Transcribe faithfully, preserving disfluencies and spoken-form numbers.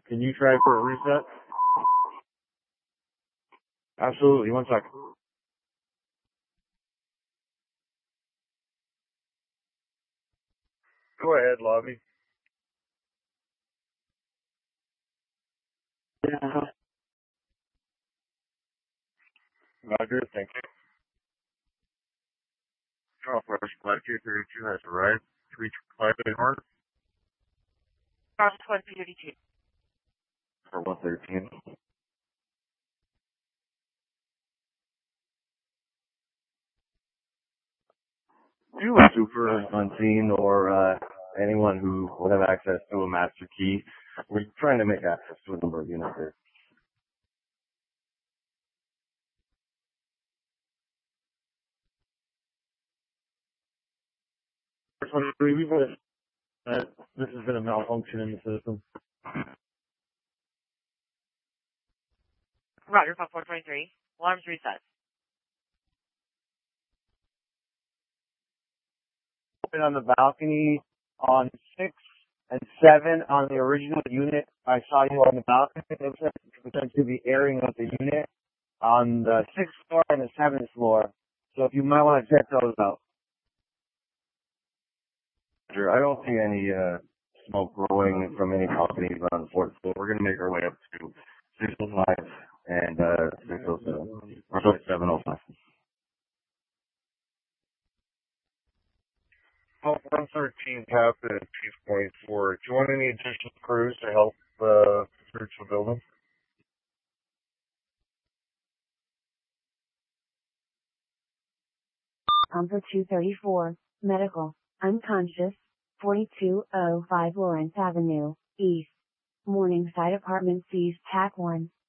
Can you try for a reset? Absolutely. One second. Go ahead, lobby. Yeah. Roger, thank you. Northwest Flight two thirty-two has arrived. Three five in order. Northwest one thirty-two. For one thirteen. You a super unseen or uh, anyone who would have access to a master key. We're trying to make access to a number of units here. Uh, this has been a malfunction in the system. Roger, Fox four twenty-three. Alarms reset. Open on the balcony on six and seven on the original unit. I saw you on the balcony. It looks like potentially the airing of the unit on the sixth floor and the seventh floor. So if you might want to check those out. Sure. I don't see any uh, smoke rolling from any balconies on the fourth floor. We're going to make our way up to six oh five and uh, six oh seven. Or sorry, seven oh five. Oh, one thirteen Captain, Chief Point four. Do you want any additional crews to help uh, search the building? Number two thirty-four, medical, unconscious, forty-two oh five Lawrence Avenue, East. Morningside Apartment seized T A C one.